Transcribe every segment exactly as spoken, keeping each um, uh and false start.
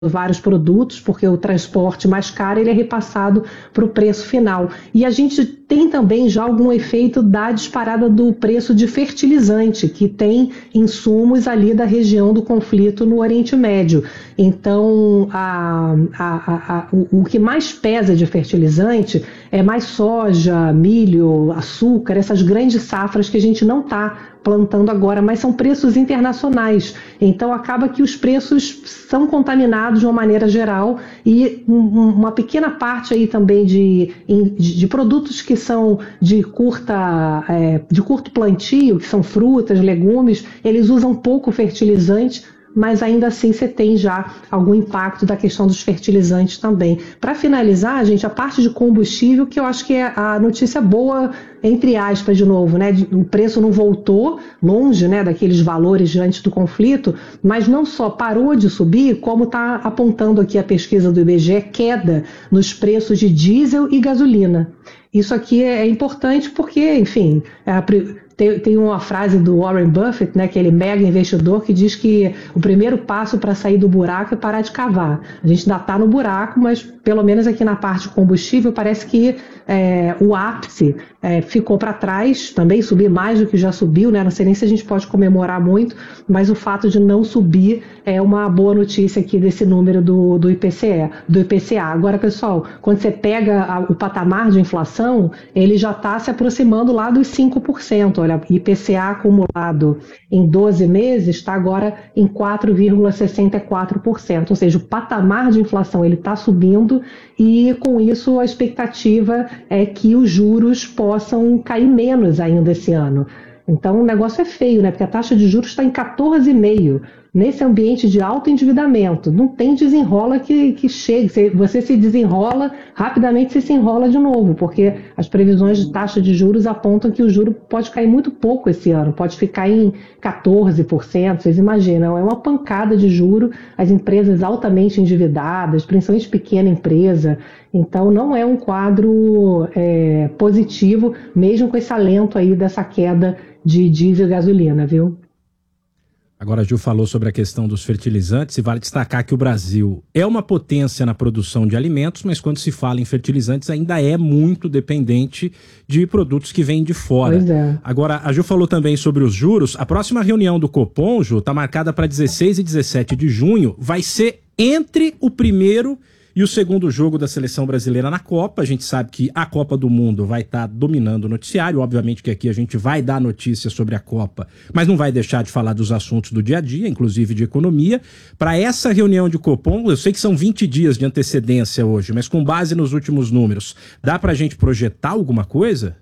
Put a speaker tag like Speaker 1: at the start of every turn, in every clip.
Speaker 1: vários produtos, porque o transporte mais caro ele é repassado para o preço final. E a gente tem também já algum efeito da disparada do preço de fertilizante, que tem insumos ali da região do conflito no Oriente Médio. Então, a, a, a, a, o, o que mais pesa de fertilizante é mais soja, milho, açúcar, essas grandes safras que a gente não está plantando agora, mas são preços internacionais. Então, acaba que os preços são contaminados de uma maneira geral e um, uma pequena parte aí também de, de, de produtos que são de, curta, é, de curto plantio, que são frutas, legumes, eles usam pouco fertilizante, mas ainda assim você tem já algum impacto da questão dos fertilizantes também. Para finalizar, gente, a parte de combustível, que eu acho que é a notícia boa, entre aspas, de novo, né? O preço não voltou longe, né, daqueles valores diante do conflito, mas não só parou de subir, como está apontando aqui a pesquisa do I B G E, queda nos preços de diesel e gasolina. Isso aqui é importante porque, enfim, é a Tem, tem uma frase do Warren Buffett, né, aquele mega investidor, que diz que o primeiro passo para sair do buraco é parar de cavar. A gente ainda está no buraco, mas pelo menos aqui na parte de combustível parece que é, o ápice é, ficou para trás, também subir mais do que já subiu, né? Não sei nem se a gente pode comemorar muito, mas o fato de não subir é uma boa notícia aqui desse número do, do I P C E, do I P C A. Agora, pessoal, quando você pega a, o patamar de inflação, ele já está se aproximando lá dos cinco por cento. Olha, I P C A acumulado em doze meses está agora em quatro vírgula sessenta e quatro por cento, ou seja, o patamar de inflação ele está subindo e com isso a expectativa é que os juros possam cair menos ainda esse ano. Então o negócio é feio, né? Porque a taxa de juros está em quatorze vírgula cinco por cento. Nesse ambiente de alto endividamento, não tem desenrola que, que chegue. Você se desenrola, rapidamente você se enrola de novo, porque as previsões de taxa de juros apontam que o juro pode cair muito pouco esse ano, pode ficar em quatorze por cento. Vocês imaginam, é uma pancada de juro, as empresas altamente endividadas, principalmente pequena empresa. Então não é um quadro é, positivo, mesmo com esse alento aí dessa queda de diesel e gasolina, viu?
Speaker 2: Agora a Ju falou sobre a questão dos fertilizantes e vale destacar que o Brasil é uma potência na produção de alimentos, mas quando se fala em fertilizantes ainda é muito dependente de produtos que vêm de fora.
Speaker 1: Pois é.
Speaker 2: Agora, a Ju falou também sobre os juros. A próxima reunião do Copom, Ju, está marcada para dezesseis e dezessete de junho. Vai ser entre o primeiro e o segundo jogo da seleção brasileira na Copa. A gente sabe que a Copa do Mundo vai estar tá dominando o noticiário. Obviamente que aqui a gente vai dar notícias sobre a Copa, mas não vai deixar de falar dos assuntos do dia a dia, inclusive de economia. Para essa reunião de Copom, eu sei que são vinte dias de antecedência hoje, mas com base nos últimos números, dá para a gente projetar alguma coisa?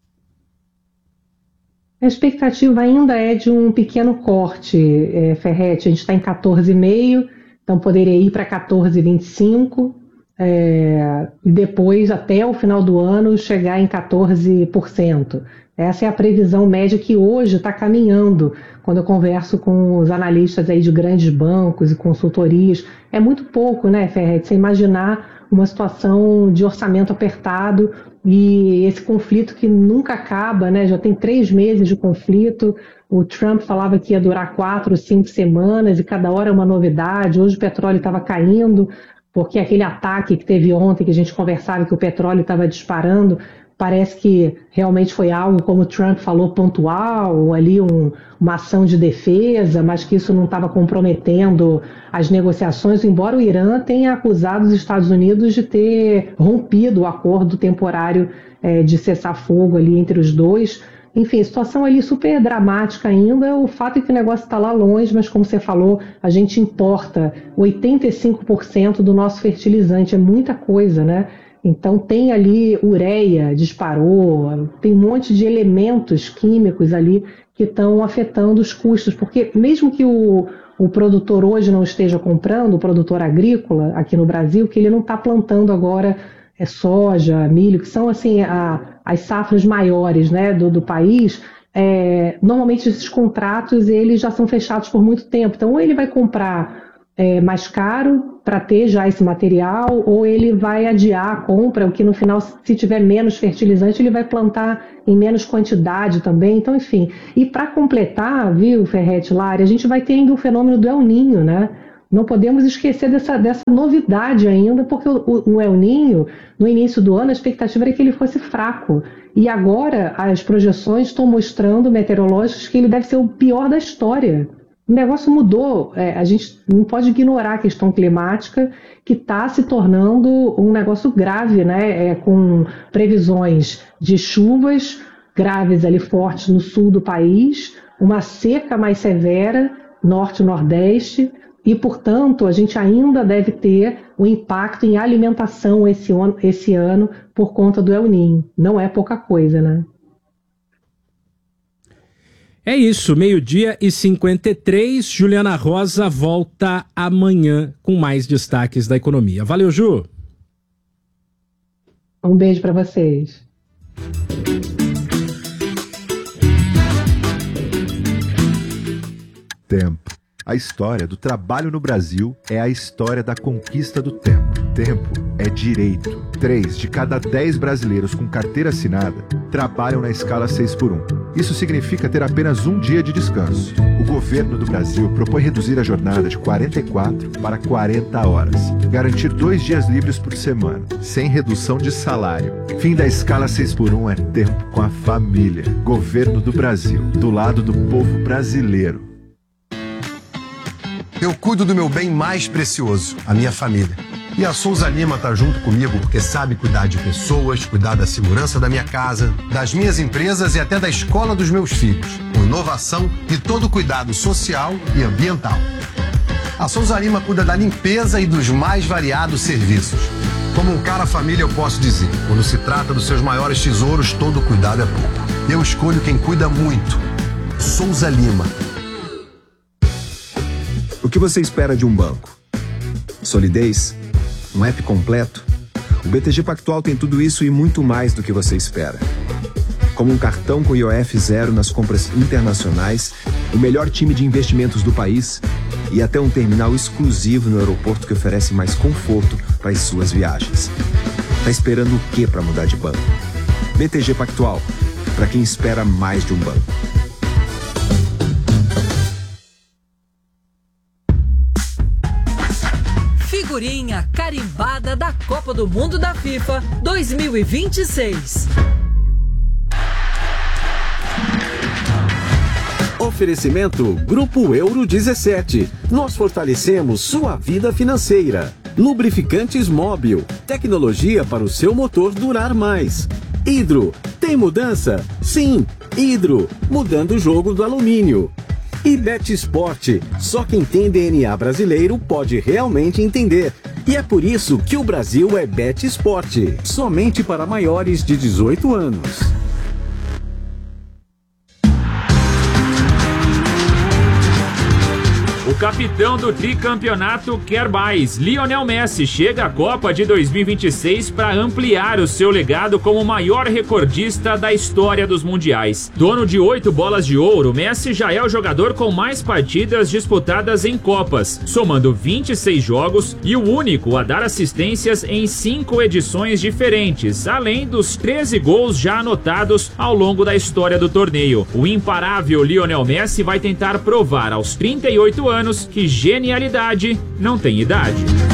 Speaker 1: A expectativa ainda é de um pequeno corte, é, Ferretti. A gente está em quatorze vírgula cinco, então poderia ir para quatorze vírgula vinte e cinco é, e depois, até o final do ano, chegar em quatorze por cento. Essa é a previsão média que hoje está caminhando. Quando eu converso com os analistas aí de grandes bancos e consultorias, é muito pouco, né, Ferretti? Você imaginar uma situação de orçamento apertado e esse conflito que nunca acaba, né? Já tem três meses de conflito. O Trump falava que ia durar quatro, cinco semanas e cada hora é uma novidade. Hoje o petróleo estava caindo, porque aquele ataque que teve ontem, que a gente conversava que o petróleo estava disparando, parece que realmente foi algo, como o Trump falou, pontual, ali um, uma ação de defesa, mas que isso não estava comprometendo as negociações, embora o Irã tenha acusado os Estados Unidos de ter rompido o acordo temporário é, de cessar-fogo ali entre os dois. Enfim, situação ali super dramática ainda. O fato é que o negócio está lá longe, mas como você falou, a gente importa oitenta e cinco por cento do nosso fertilizante, é muita coisa, né? Então tem ali ureia, disparou, tem um monte de elementos químicos ali que estão afetando os custos, porque mesmo que o, o produtor hoje não esteja comprando, o produtor agrícola aqui no Brasil, que ele não está plantando agora é soja, milho, que são assim a, as safras maiores, né, do, do país, é, normalmente esses contratos eles já são fechados por muito tempo. Então ou ele vai comprar é, mais caro para ter já esse material, ou ele vai adiar a compra, o que no final, se tiver menos fertilizante, ele vai plantar em menos quantidade também. Então, enfim. E para completar, viu, Ferretti, Lari, a gente vai ter ainda o fenômeno do El Niño, né? Não podemos esquecer dessa, dessa novidade ainda, porque o, o El Niño, no início do ano, a expectativa era que ele fosse fraco. E agora as projeções estão mostrando, meteorológicas, que ele deve ser o pior da história. O negócio mudou. É, a gente não pode ignorar a questão climática, que está se tornando um negócio grave, né? É, com previsões de chuvas graves ali fortes no sul do país, uma seca mais severa, norte e nordeste, e, portanto, a gente ainda deve ter um impacto em alimentação esse ano, esse ano por conta do El Niño. Não é pouca coisa, né?
Speaker 2: É isso, meio-dia e cinquenta e três. Juliana Rosa volta amanhã com mais destaques da economia. Valeu, Ju!
Speaker 1: Um beijo para vocês.
Speaker 3: Tempo. A história do trabalho no Brasil é a história da conquista do tempo. Tempo é direito. Três de cada dez brasileiros com carteira assinada trabalham na escala seis por um. Isso significa ter apenas um dia de descanso. O governo do Brasil propõe reduzir a jornada de quarenta e quatro para quarenta horas. Garantir dois dias livres por semana, sem redução de salário. Fim da escala seis por um é tempo com a família. Governo do Brasil, do lado do povo brasileiro.
Speaker 4: Eu cuido do meu bem mais precioso, a minha família. E a Souza Lima tá junto comigo porque sabe cuidar de pessoas, cuidar da segurança da minha casa, das minhas empresas e até da escola dos meus filhos, com inovação e todo cuidado social e ambiental. A Souza Lima cuida da limpeza e dos mais variados serviços. Como um cara família eu posso dizer, quando se trata dos seus maiores tesouros, todo cuidado é pouco. Eu escolho quem cuida muito. Souza Lima.
Speaker 5: O que você espera de um banco? Solidez? Um app completo? O B T G Pactual tem tudo isso e muito mais do que você espera. Como um cartão com I O F zero nas compras internacionais, o melhor time de investimentos do país e até um terminal exclusivo no aeroporto que oferece mais conforto para as suas viagens. Tá esperando o quê para mudar de banco? B T G Pactual, para quem espera mais de um banco.
Speaker 6: Figurinha carimbada da Copa do Mundo da FIFA dois mil e vinte e seis.
Speaker 7: Oferecimento Grupo Euro dezessete. Nós fortalecemos sua vida financeira. Lubrificantes Móbil. Tecnologia para o seu motor durar mais. Hidro. Tem mudança? Sim. Hidro. Mudando o jogo do alumínio. E Betsport, só quem tem D N A brasileiro pode realmente entender. E é por isso que o Brasil é Betsport, somente para maiores de dezoito anos.
Speaker 8: O capitão do tricampeonato quer mais. Lionel Messi chega à Copa de dois mil e vinte e seis para ampliar o seu legado como o maior recordista da história dos mundiais. Dono de oito bolas de ouro, Messi já é o jogador com mais partidas disputadas em Copas, somando vinte e seis jogos e o único a dar assistências em cinco edições diferentes, além dos treze gols já anotados ao longo da história do torneio. O imparável Lionel Messi vai tentar provar aos trinta e oito anos que genialidade não tem idade.